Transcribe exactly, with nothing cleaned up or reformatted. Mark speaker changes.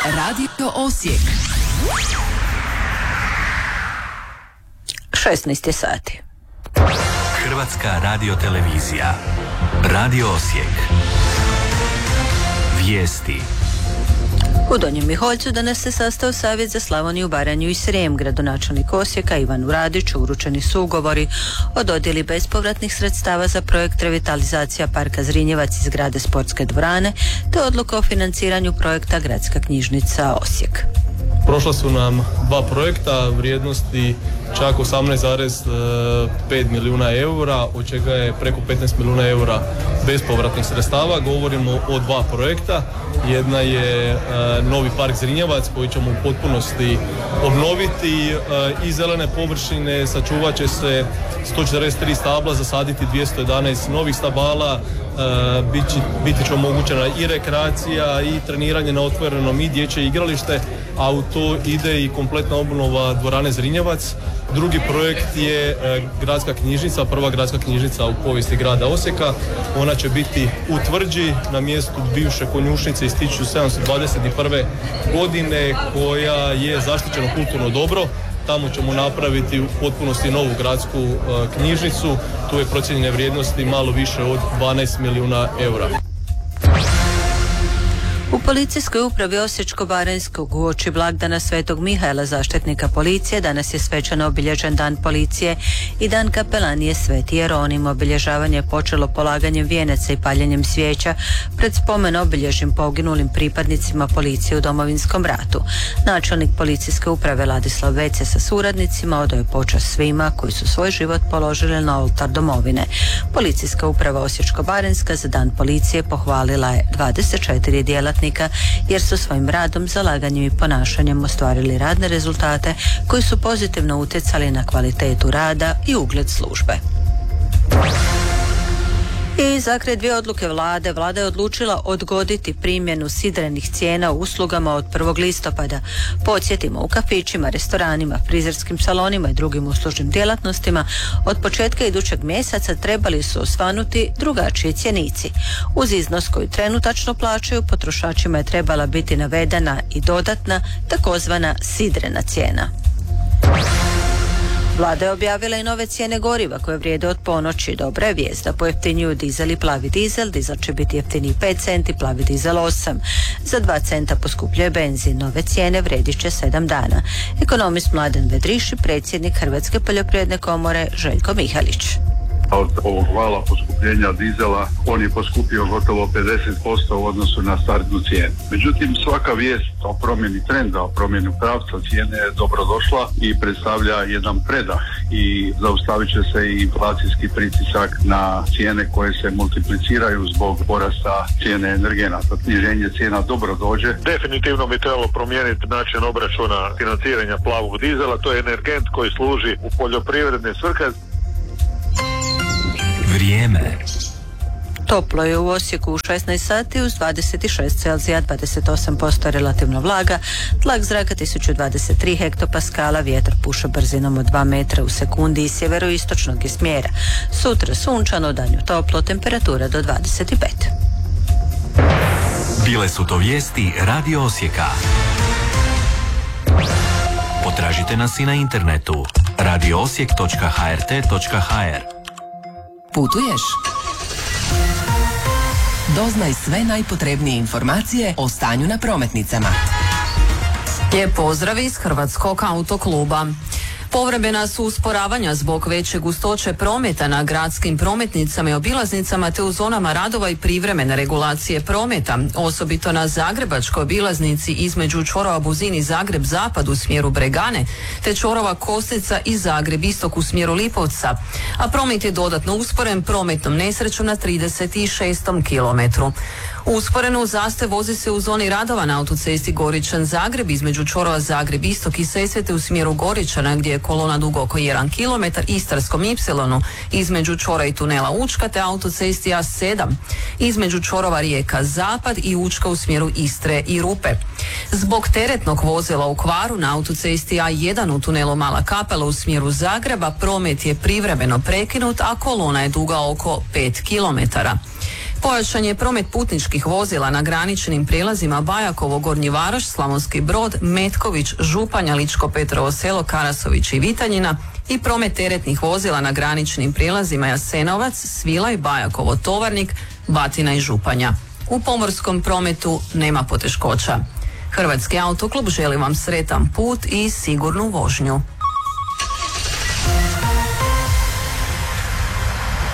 Speaker 1: Radio Osijek.
Speaker 2: šesnaest je sati.
Speaker 3: Hrvatska radiotelevizija. Radio Osijek. Vijesti.
Speaker 2: U Donjem Miholjcu danas se sastao Savjet za Slavoniju, Baranju i Srijem. Gradonačelnik Osijeka Ivanu Radiću uručeni su ugovori o dodjeli bespovratnih sredstava za projekt revitalizacija parka Zrinjevac i zgrade sportske dvorane, te odluka o financiranju projekta Gradska knjižnica Osijek.
Speaker 4: Prošla su nam dva projekta vrijednosti čak osamnaest zarez pet milijuna eura, od čega je preko petnaest milijuna eura bespovratnih sredstava. Govorimo o dva projekta. Jedna je novi park Zrinjevac koji ćemo u potpunosti obnoviti i zelene površine, sačuvat će se sto četrdeset tri stabla, zasaditi dvjesto jedanaest novih stabala, biti, biti će omogućena i rekreacija i treniranje na otvorenom i dječje igralište, a u to ide i kompletna obnova dvorane Zrinjevac. Drugi projekt je gradska knjižnica, prva gradska knjižnica u povijesti grada Osijeka. Ona će biti u Tvrđi na mjestu bivše konjušnice iz tisuću sedamsto dvadeset prve godine koja je zaštićeno kulturno dobro. Tamo ćemo napraviti u potpunosti novu gradsku uh, knjižnicu. Tu je procijenjene vrijednosti malo više od dvanaest milijuna eura.
Speaker 2: U policijskoj upravi Osječko-baranjskog uoči blagdana Svetog Mihaela, zaštitnika policije, danas je svečano obilježen dan policije i dan kapelanije Sveti Jeronim. Obilježavanje je počelo polaganjem vijenaca i paljenjem svijeća pred spomen obilježnim poginulim pripadnicima policije u Domovinskom ratu. Načelnik policijske uprave Ladislav Vece sa suradnicima odao je počast svima koji su svoj život položili na oltar domovine. Policijska uprava Osječko-baranjska za dan policije pohvalila je dvadeset četiri djelatnika jer su svojim radom, zalaganjem i ponašanjem ostvarili radne rezultate koji su pozitivno utjecali na kvalitetu rada i ugled službe. I za kraj dvije odluke vlade. Vlada je odlučila odgoditi primjenu sidrenih cijena u uslugama od prvog listopada. Podsjetimo, u kafićima, restoranima, frizerskim salonima i drugim uslužnim djelatnostima od početka idućeg mjeseca trebali su osvanuti drugačiji cjenici. Uz iznos koji trenutačno plaćaju, potrošačima je trebala biti navedena i dodatna takozvana sidrena cijena. Vlada je objavila i nove cijene goriva koje vrijede od ponoći. Dobra je vijest da pojeftinjuju dizel i plavi dizel. Dizel će biti jeftiniji pet centi, plavi dizel osam. Za dva centa poskupljuje benzin. Nove cijene vrijedit će sedam dana. Ekonomist Mladen Vedriši, predsjednik Hrvatske poljoprivredne komore Željko Mihalić.
Speaker 5: Od ovog vala poskupljenja dizela on je poskupio gotovo pedeset posto u odnosu na startnu cijenu. Međutim, svaka vijest o promjeni trenda, o promjeni pravca cijene je dobrodošla i predstavlja jedan predah i zaustavit će se i inflacijski pritisak na cijene koje se multipliciraju zbog porasta cijene energenata. Sniženje cijena dobro dođe.
Speaker 6: Definitivno bi trebalo promijeniti način obračuna financiranja plavog dizela. To je energent koji služi u poljoprivredne svrhe.
Speaker 3: Vrijeme.
Speaker 2: Toplo je u Osijeku u šesnaest sati uz dvadeset šest Celzija, dvadeset osam posto relativno vlaga, tlak zraka tisuću dvadeset tri hektopaskala, vjetar puše brzinom od dva metra u sekundi i sjeveroistočnog je smjera. Sutra sunčano, danju toplo, temperatura do dvadeset pet.
Speaker 3: Bile su to vijesti Radio Osijeka. Potražite nas i na internetu radio osijek točka ha er te točka ha er.
Speaker 1: Putuješ? Doznaj sve najpotrebnije informacije o stanju na prometnicama.
Speaker 7: Lijep pozdrav iz Hrvatskog autokluba. Povremena su usporavanja zbog veće gustoće prometa na gradskim prometnicama i obilaznicama te u zonama radova i privremene regulacije prometa, osobito na zagrebačkoj obilaznici između čvorova Buzin i Zagreb zapad u smjeru Bregane te čvorova Kostica i Zagreb istok u smjeru Lipovca, a promet je dodatno usporen prometnom nesrećom na trideset šestom kilometru. Usporeno zastoj vozi se u zoni radova na autocesti Goričan-Zagreb između čvorova Zagreb istok i Sesvete u smjeru Goričana gdje je kolona dugo oko jedan kilometar, Istarskom Ipsilonu između čvora i tunela Učka te autocesti A sedam između čvorova Rijeka Zapad i Učka u smjeru Istre i Rupe. Zbog teretnog vozila u kvaru na autocesti A jedan u tunelu Mala Kapela u smjeru Zagreba promet je privremeno prekinut, a kolona je duga oko pet kilometara. Pojačan je promet putničkih vozila na graničnim prijelazima Bajakovo, Gornji Varoš, Slavonski Brod, Metković, Županja, Ličko Petrovo Selo, Karasović i Vitanjina i promet teretnih vozila na graničnim prijelazima Jasenovac, Svilaj, Bajakovo, Tovarnik, Batina i Županja. U pomorskom prometu nema poteškoća. Hrvatski autoklub želi vam sretan put i sigurnu vožnju.